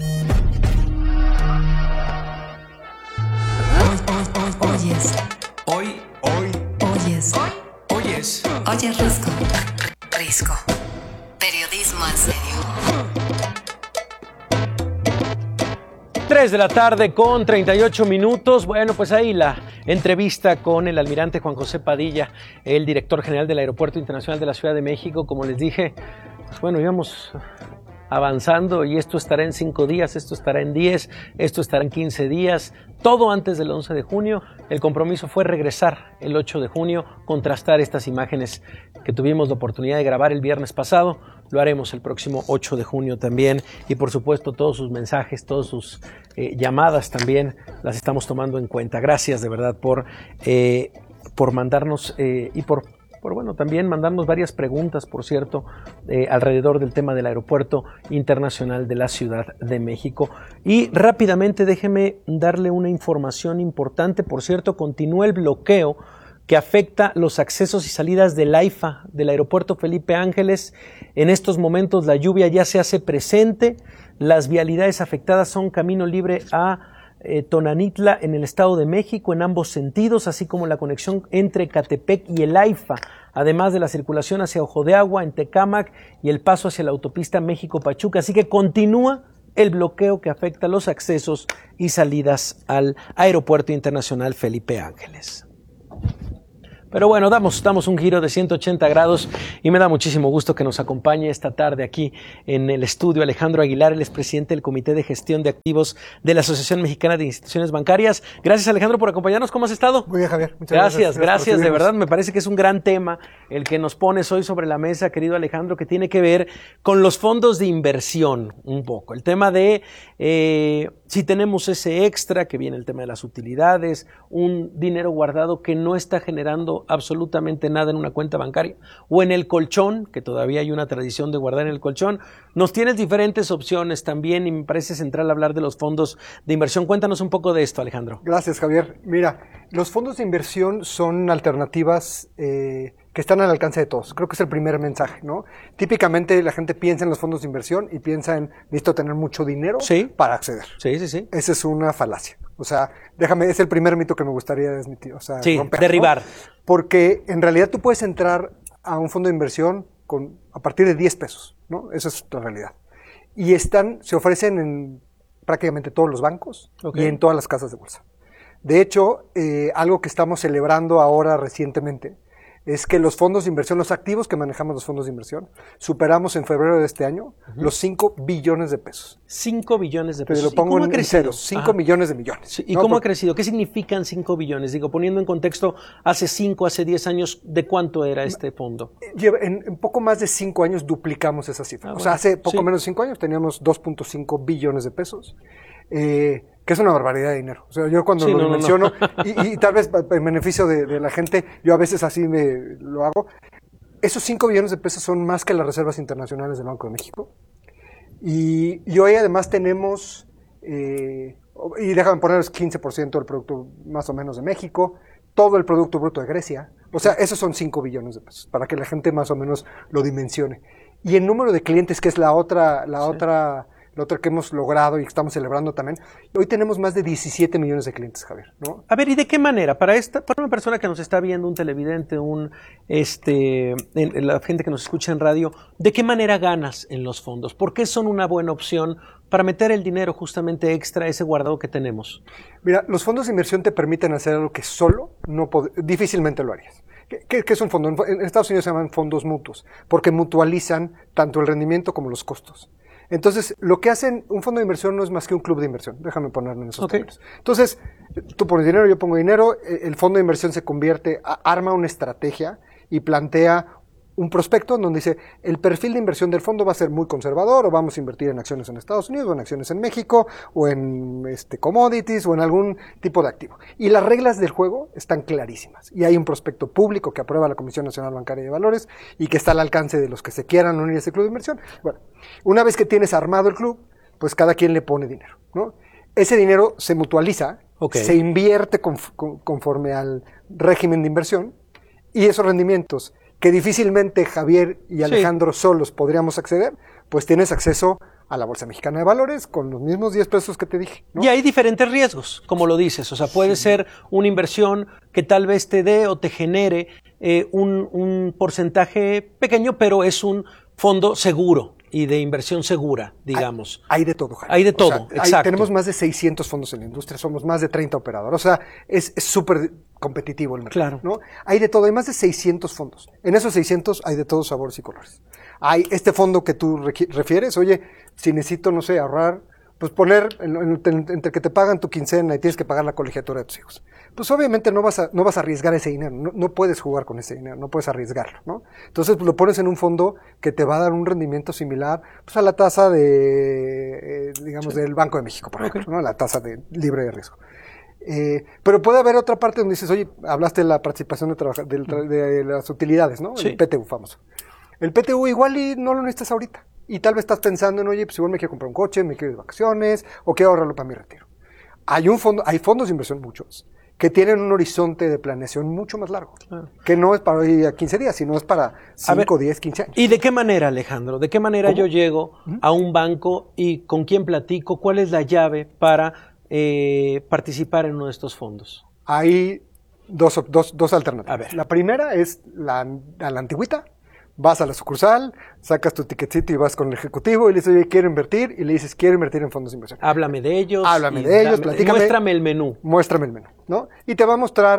Oyes. Hoy, hoy, Oyes. hoy, oyes. Oyes Risco. Risco. Periodismo en serio. tres de la tarde con treinta y ocho minutos. Bueno, pues ahí la entrevista con el almirante Juan José Padilla, el director general del Aeropuerto Internacional de la Ciudad de México. Como les dije, pues bueno, íbamos avanzando y esto estará en cinco días, esto estará en diez, esto estará en quince días, todo antes del once de junio. El compromiso fue regresar el ocho de junio, contrastar estas imágenes que tuvimos la oportunidad de grabar el viernes pasado. Lo haremos el próximo ocho de junio también y por supuesto todos sus mensajes, todas sus eh, llamadas también las estamos tomando en cuenta. Gracias de verdad por, eh, por mandarnos eh, y por, por bueno también mandarnos varias preguntas, por cierto, eh, alrededor del tema del Aeropuerto Internacional de la Ciudad de México. Y rápidamente déjeme darle una información importante. Por cierto, continúa el bloqueo que afecta los accesos y salidas del AIFA, del Aeropuerto Felipe Ángeles. En estos momentos la lluvia ya se hace presente. Las vialidades afectadas son Camino Libre a eh, Tonanitla en el Estado de México en ambos sentidos, así como la conexión entre Ecatepec y el AIFA, además de la circulación hacia Ojo de Agua en Tecámac y el paso hacia la autopista México-Pachuca. Así que continúa el bloqueo que afecta los accesos y salidas al Aeropuerto Internacional Felipe Ángeles. Pero bueno, damos, damos un giro de ciento ochenta grados y me da muchísimo gusto que nos acompañe esta tarde aquí en el estudio Alejandro Aguilar, él es presidente del Comité de Gestión de Activos de la Asociación Mexicana de Instituciones Bancarias. Gracias, Alejandro, por acompañarnos. ¿Cómo has estado? Muy bien, Javier. Muchas gracias. Gracias, gracias, gracias de verdad. Me parece que es un gran tema el que nos pones hoy sobre la mesa, querido Alejandro, que tiene que ver con los fondos de inversión un poco. El tema de eh, si tenemos ese extra, que viene el tema de las utilidades, un dinero guardado que no está generando absolutamente nada en una cuenta bancaria o en el colchón, que todavía hay una tradición de guardar en el colchón. Nos tienes diferentes opciones también y me parece central hablar de los fondos de inversión. Cuéntanos un poco de esto, Alejandro. Gracias, Javier. Mira, los fondos de inversión son alternativas eh, que están al alcance de todos. Creo que es el primer mensaje, ¿no? Típicamente la gente piensa en los fondos de inversión y piensa en necesito tener mucho dinero sí. para acceder. Sí, sí, sí. Esa es una falacia. O sea, déjame, es el primer mito que me gustaría desmitir, o sea, sí, romper, derribar. ¿no? Porque en realidad tú puedes entrar a un fondo de inversión con a partir de diez pesos, ¿no? Esa es la realidad. Y están, se ofrecen en prácticamente todos los bancos okay. y en todas las casas de bolsa. De hecho, eh, algo que estamos celebrando ahora recientemente es que los fondos de inversión, los activos que manejamos los fondos de inversión, superamos en febrero de este año uh-huh. los cinco billones de pesos. cinco billones de pesos. Te lo pongo en, en ceros, cinco millones de millones. Sí, ¿Y ¿no? cómo Porque, ha crecido? ¿Qué significan cinco billones? Digo, poniendo en contexto, hace cinco, hace diez años, ¿de cuánto era este fondo? En, en poco más de cinco años duplicamos esa cifra. Ah, o bueno. sea, hace poco sí. menos de cinco años teníamos dos punto cinco billones de pesos. Eh, que es una barbaridad de dinero. O sea, yo cuando sí, lo no, menciono, no, no. Y, y tal vez en beneficio de, de la gente, yo a veces así me lo hago, esos cinco billones de pesos son más que las reservas internacionales del Banco de México. Y, y hoy además tenemos, eh, y déjame poner el quince por ciento del producto más o menos de México, todo el Producto Bruto de Grecia. O sea, esos son cinco billones de pesos, para que la gente más o menos lo dimensione. Y el número de clientes, que es la otra, la sí. otra... lo otro que hemos logrado y que estamos celebrando también. Hoy tenemos más de diecisiete millones de clientes, Javier, ¿no? A ver, ¿y de qué manera? Para esta, para una persona que nos está viendo, un televidente, un este, la gente que nos escucha en radio, ¿de qué manera ganas en los fondos? ¿Por qué son una buena opción para meter el dinero justamente extra, ese guardado que tenemos? Mira, los fondos de inversión te permiten hacer algo que solo no pod- difícilmente lo harías. ¿Qué, ¿Qué es un fondo? En Estados Unidos se llaman fondos mutuos, porque mutualizan tanto el rendimiento como los costos. Entonces, lo que hacen un fondo de inversión no es más que un club de inversión. Déjame ponerme en esos okay. términos. Entonces, tú pones dinero, yo pongo dinero, el fondo de inversión se convierte, arma una estrategia y plantea un prospecto donde dice, el perfil de inversión del fondo va a ser muy conservador, o vamos a invertir en acciones en Estados Unidos, o en acciones en México, o en este, commodities, o en algún tipo de activo. Y las reglas del juego están clarísimas. Y hay un prospecto público que aprueba la Comisión Nacional Bancaria de Valores y que está al alcance de los que se quieran unir a ese club de inversión. Bueno, una vez que tienes armado el club, pues cada quien le pone dinero, ¿no? Ese dinero se mutualiza, okay. se invierte conf- conforme al régimen de inversión, y esos rendimientos que difícilmente Javier y Alejandro sí. solos podríamos acceder, pues tienes acceso a la Bolsa Mexicana de Valores con los mismos diez pesos que te dije, ¿no? Y hay diferentes riesgos, como lo dices. O sea, puede sí. ser una inversión que tal vez te dé o te genere eh, un, un porcentaje pequeño, pero es un fondo seguro y de inversión segura, digamos. Hay, hay de todo, Javier. Hay de todo, o sea, exacto. Hay, tenemos más de seiscientos fondos en la industria, somos más de treinta operadores. O sea, es súper competitivo el mercado, claro. ¿no? Hay de todo, hay más de seiscientos fondos. En esos seiscientos hay de todos sabores y colores. Hay este fondo que tú refieres, oye, si necesito, no sé, ahorrar, pues poner, en, en, en, entre que te pagan tu quincena y tienes que pagar la colegiatura de tus hijos. Pues obviamente no vas a, no vas a arriesgar ese dinero, no, no puedes jugar con ese dinero, no puedes arriesgarlo, ¿no? Entonces pues, lo pones en un fondo que te va a dar un rendimiento similar pues, a la tasa de, eh, digamos, sí. del Banco de México, por ejemplo, okay. ¿no? La tasa de libre de riesgo. Eh, pero puede haber otra parte donde dices, oye, hablaste de la participación de, trabaja, de, de, de las utilidades, ¿no? Sí. El P T U famoso. El P T U igual y no lo necesitas ahorita. Y tal vez estás pensando en, oye, pues igual me quiero comprar un coche, me quiero ir de vacaciones, o quiero ahorrarlo para mi retiro. Hay un fondo, hay fondos de inversión, muchos, que tienen un horizonte de planeación mucho más largo. Ah. Que no es para hoy a quince días, sino es para cinco, diez, quince años. ¿Y de qué manera, Alejandro? ¿De qué manera ¿Cómo? yo llego ¿Mm? a un banco y con quién platico? ¿Cuál es la llave para eh, participar en uno de estos fondos? Hay dos, dos, dos alternativas. A ver. La primera es la, la antigüita. Vas a la sucursal, sacas tu ticketcito y vas con el ejecutivo y le dices, oye, quiero invertir, y le dices, quiero invertir en fondos de inversión. Háblame de ellos. Háblame de ellos, dame, platícame. Muéstrame el menú. Muéstrame el menú, ¿no? Y te va a mostrar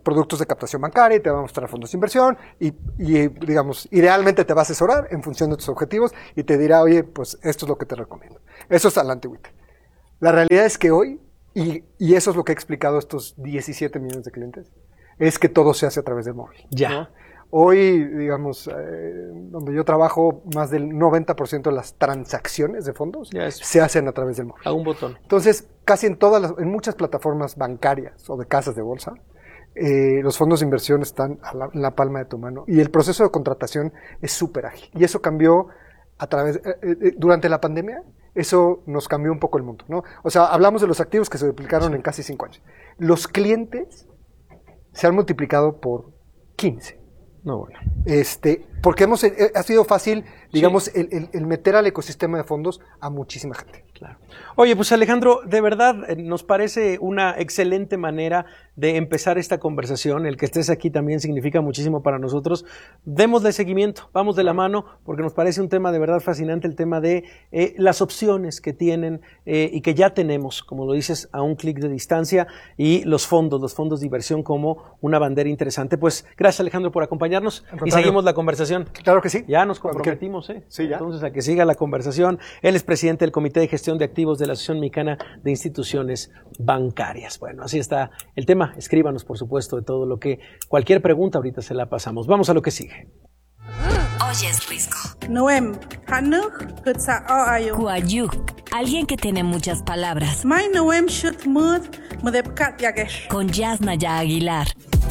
productos de captación bancaria y te va a mostrar fondos de inversión y, y, digamos, idealmente te va a asesorar en función de tus objetivos y te dirá, oye, pues esto es lo que te recomiendo. Eso es a la antigüita. La realidad es que hoy, y, y eso es lo que he explicado a estos diecisiete millones de clientes, es que todo se hace a través del móvil. Ya. ¿no? Hoy, digamos, eh, donde yo trabajo, más del noventa por ciento de las transacciones de fondos se hacen a través del móvil. A un botón. Entonces, casi en todas las, en muchas plataformas bancarias o de casas de bolsa, eh, los fondos de inversión están a la, en la palma de tu mano. Y el proceso de contratación es súper ágil. Y eso cambió a través, eh, eh, durante la pandemia, eso nos cambió un poco el mundo, ¿no? O sea, hablamos de los activos que se duplicaron sí. en casi cinco años. Los clientes se han multiplicado por quince. No, bueno. Este, porque hemos, eh, ha sido fácil, digamos, sí. el, el, el meter al ecosistema de fondos a muchísima gente. Claro. Oye, pues Alejandro, de verdad eh, nos parece una excelente manera de empezar esta conversación. El que estés aquí también significa muchísimo para nosotros. Démosle seguimiento, vamos de la mano, porque nos parece un tema de verdad fascinante, el tema de eh, las opciones que tienen eh, y que ya tenemos, como lo dices, a un clic de distancia, y los fondos, los fondos de inversión como una bandera interesante. Pues gracias, Alejandro, por acompañarnos y seguimos la conversación. Claro que sí. Ya nos comprometimos, ¿eh? Sí, ya. Entonces, a que siga la conversación. Él es presidente del Comité de Gestión de Activos de la Asociación Mexicana de Instituciones Bancarias. Bueno, así está el tema. Escríbanos, por supuesto, de todo lo que, cualquier pregunta ahorita se la pasamos. Vamos a lo que sigue. Hoy es Risco. Noem, Hanuk, Kutsa Ayo. Kuayuk, alguien que tiene muchas palabras. My Noem Shut Mud, Mudepkat Yagesh. Con Yasnaya Aguilar.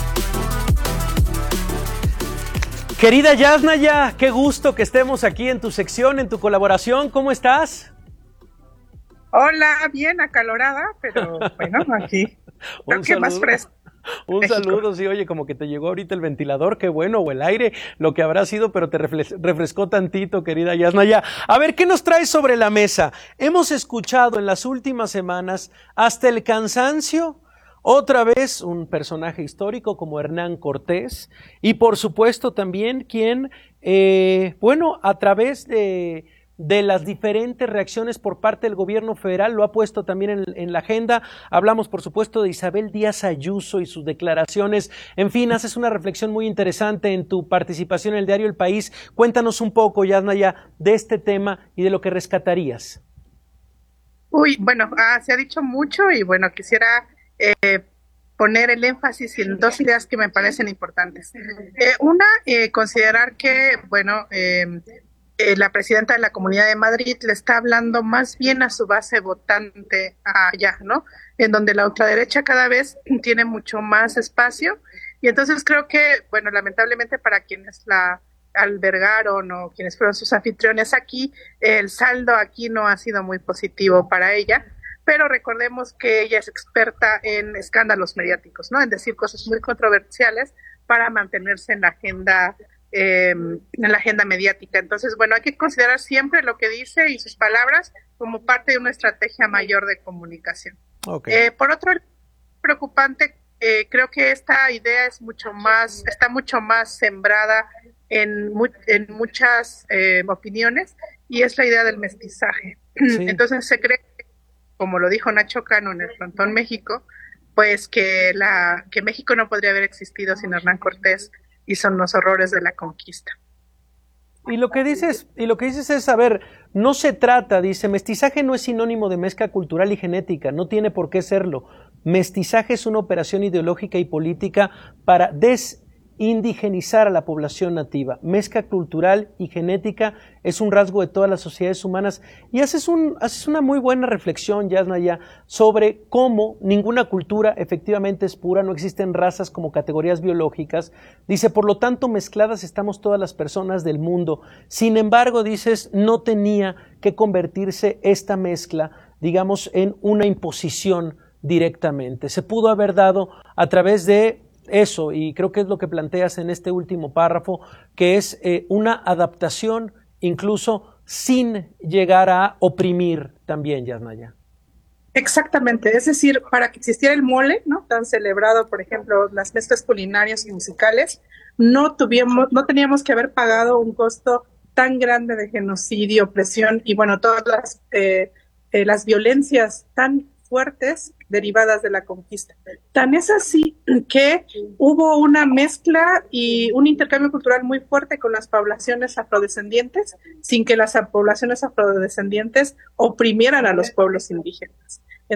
Querida Yasnaya, qué gusto que estemos aquí en tu sección, en tu colaboración. ¿Cómo estás? Hola, bien acalorada, pero bueno, aquí creo que más fresco. Un México. Saludo, sí, oye, como que te llegó ahorita el ventilador, qué bueno, o el aire, lo que habrá sido, pero te refrescó tantito, querida Yasnaya. A ver, ¿qué nos traes sobre la mesa? Hemos escuchado en las últimas semanas, hasta el cansancio, otra vez un personaje histórico como Hernán Cortés, y por supuesto también quien, eh, bueno, a través de... de las diferentes reacciones por parte del gobierno federal, lo ha puesto también en, en la agenda. Hablamos, por supuesto, de Isabel Díaz Ayuso y sus declaraciones. En fin, haces una reflexión muy interesante en tu participación en el diario El País. Cuéntanos un poco, Yasnaya, de este tema y de lo que rescatarías. Uy, bueno, ah, se ha dicho mucho y bueno, quisiera eh, poner el énfasis en dos ideas que me parecen importantes. Eh, una, eh, considerar que, bueno, eh, Eh, la presidenta de la Comunidad de Madrid le está hablando más bien a su base votante allá, ¿no? En donde la ultraderecha cada vez tiene mucho más espacio, y entonces creo que, bueno, lamentablemente para quienes la albergaron o quienes fueron sus anfitriones aquí, el saldo aquí no ha sido muy positivo para ella, pero recordemos que ella es experta en escándalos mediáticos, ¿no? En decir cosas muy controversiales para mantenerse en la agenda Eh, en la agenda mediática. Entonces, bueno, hay que considerar siempre lo que dice y sus palabras como parte de una estrategia mayor de comunicación. Okay. Eh, por otro lado, preocupante, eh, creo que esta idea es mucho más, está mucho más sembrada en, mu en muchas eh, opiniones, y es la idea del mestizaje. Sí. Entonces se cree, como lo dijo Nacho Cano en el Frontón México, pues que, la, que México no podría haber existido sin Hernán Cortés, y son los horrores de la conquista. Y lo que dices, y lo que dices es, a ver, no se trata, dice, mestizaje no es sinónimo de mezcla cultural y genética, no tiene por qué serlo. Mestizaje es una operación ideológica y política para desindigenizar a la población nativa. Mezcla cultural y genética es un rasgo de todas las sociedades humanas. Y haces, un, haces una muy buena reflexión, Yasnaya, sobre cómo ninguna cultura efectivamente es pura, no existen razas como categorías biológicas. Dice, por lo tanto, mezcladas estamos todas las personas del mundo. Sin embargo, dices, no tenía que convertirse esta mezcla, digamos, en una imposición directamente. Se pudo haber dado a través de eso, y creo que es lo que planteas en este último párrafo, que es eh, una adaptación incluso sin llegar a oprimir también, Yasnaya. Exactamente, es decir, para que existiera el mole, ¿no?, tan celebrado, por ejemplo, las mezclas culinarias y musicales, no tuvimos, no teníamos que haber pagado un costo tan grande de genocidio, opresión y bueno, todas las, eh, eh, las violencias tan fuertes derivadas de la conquista. Tan es así que hubo una mezcla y un intercambio cultural muy fuerte con las poblaciones afrodescendientes, sin que las poblaciones afrodescendientes oprimieran a los pueblos indígenas.